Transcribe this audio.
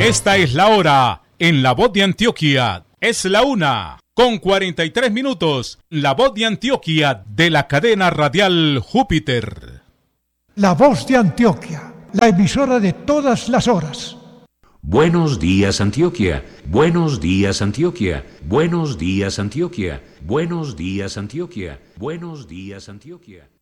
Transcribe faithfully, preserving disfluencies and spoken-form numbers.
Esta es la hora en La Voz de Antioquia. Es la una con cuarenta y tres minutos. La Voz de Antioquia de la cadena radial Júpiter. La Voz de Antioquia, la emisora de todas las horas. Buenos días, Antioquia. Buenos días, Antioquia. Buenos días, Antioquia. Buenos días, Antioquia. Buenos días, Antioquia.